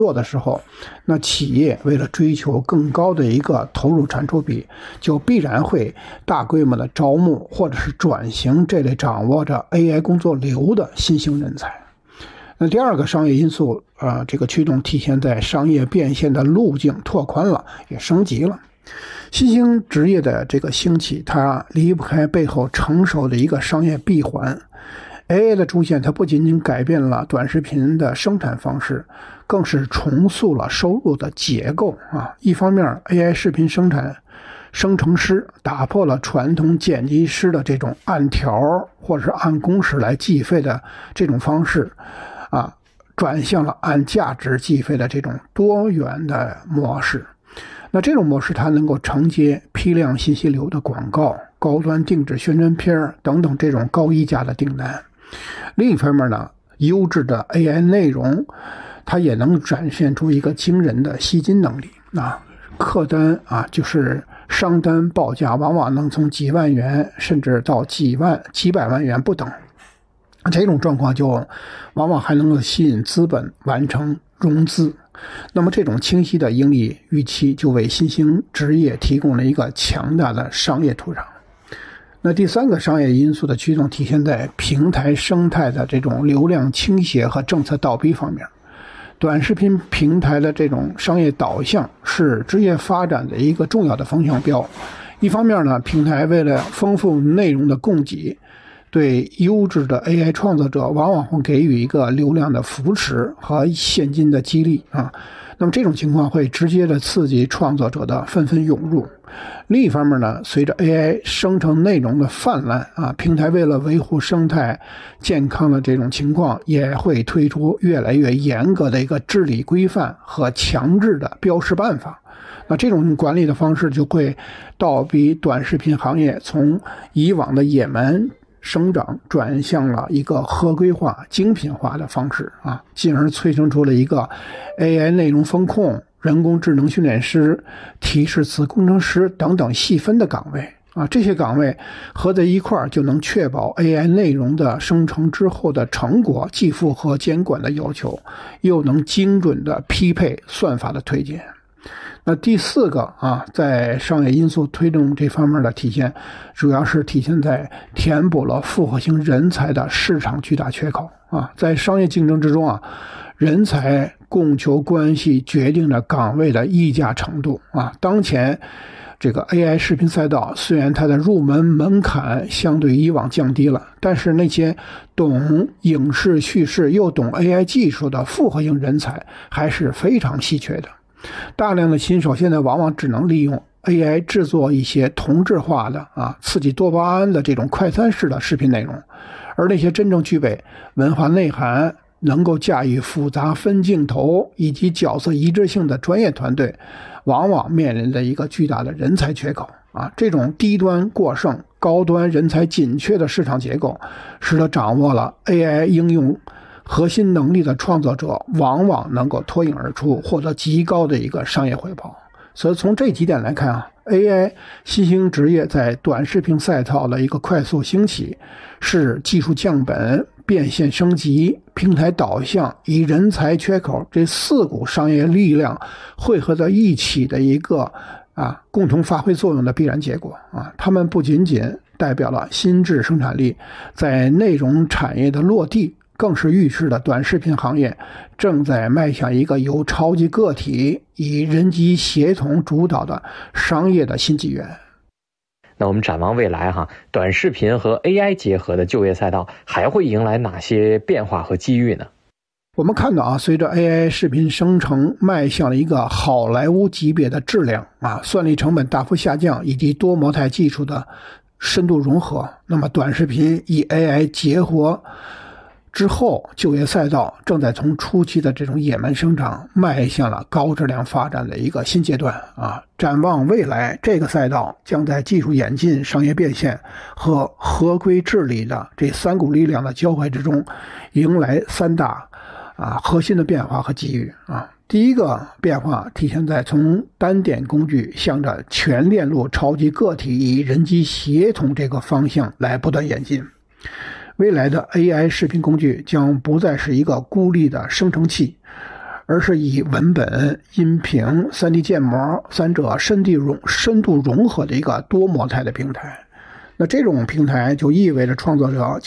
做的时候，那企业为了追求更高的一个投入产出比，就必然会大规模的招募或者是转型这类掌握着 AI 工作流的新兴人才。那第二个商业因素，这个驱动体现在商业变现的路径拓宽了，也升级了。新兴职业的这个兴起，它离不开背后成熟的一个商业闭环。AI 的出现，它不仅仅改变了短视频的生产方式，更是重塑了收入的结构啊。一方面 ，AI 视频生成师打破了传统剪辑师的这种按条或者是按工时来计费的这种方式啊，转向了按价值计费的这种多元的模式。那这种模式它能够承接批量信息流的广告、高端定制宣传片等等这种高溢价的订单。另一方面呢，优质的 AI 内容它也能展现出一个惊人的吸金能力啊，客单啊就是商单报价往往能从几万元甚至到几百万元不等。这种状况就往往还能够吸引资本完成融资。那么这种清晰的盈利预期就为新兴职业提供了一个强大的商业土壤。那第三个商业因素的驱动体现在平台生态的这种流量倾斜和政策倒逼方面。短视频平台的这种商业导向是职业发展的一个重要的风向标。一方面呢，平台为了丰富内容的供给，对优质的 AI 创作者往往会给予一个流量的扶持和现金的激励啊。那么这种情况会直接的刺激创作者的纷纷涌入。另一方面呢，随着 AI 生成内容的泛滥啊，平台为了维护生态健康的这种情况，也会推出越来越严格的一个治理规范和强制的标识办法。那这种管理的方式就会倒逼短视频行业从以往的野蛮生长转向了一个合规化、精品化的方式啊，进而催生出了一个 AI 内容风控、人工智能训练师、提示词工程师等等细分的岗位啊。这些岗位合在一块儿，就能确保 AI 内容的生成之后的成果既符合监管的要求，又能精准的匹配算法的推荐。那第四个啊，在商业因素推动这方面的体现，主要是体现在填补了复合型人才的市场巨大缺口啊。在商业竞争之中啊，人才供求关系决定了岗位的溢价程度啊。当前这个 AI 视频赛道虽然它的入门门槛相对以往降低了，但是那些懂影视叙事又懂 AI 技术的复合型人才还是非常稀缺的。大量的新手现在往往只能利用 AI 制作一些同质化的刺激多巴胺的这种快餐式的视频内容，而那些真正具备文化内涵、能够驾驭复杂分镜头以及角色一致性的专业团队，往往面临着一个巨大的人才缺口啊。这种低端过剩、高端人才紧缺的市场结构，使得掌握了 AI 应用核心能力的创作者往往能够脱颖而出，获得极高的一个商业回报。所以从这几点来看啊， AI 新兴职业在短视频赛道的一个快速兴起，是技术降本、变现升级、平台导向以人才缺口这四股商业力量汇合在一起的一个共同发挥作用的必然结果啊。它们不仅仅代表了新质生产力在内容产业的落地，更是预示的短视频行业正在迈向一个由超级个体以人机协同主导的商业的新纪元。 那我们展望未来短视频和 AI 结合的就业赛道还会迎来哪些变化和机遇呢？ 我们看到随着 AI 视频生成迈向了一个好莱坞级别的质量算力成本大幅下降以及多模态技术的深度融合，那么短视频以 AI 结合之后，就业赛道正在从初期的这种野蛮生长迈向了高质量发展的一个新阶段展望未来，这个赛道将在技术演进、商业变现和合规治理的这三股力量的交汇之中，迎来三大核心的变化和机遇第一个变化体现在从单点工具向着全链路超级个体以人机协同这个方向来不断演进。未来的 AI 视频工具将不再是一个孤立的生成器， 而是以文本、音频、3D 建模三者深度融合的一个多模态的平台。那这种平台就意味着创作者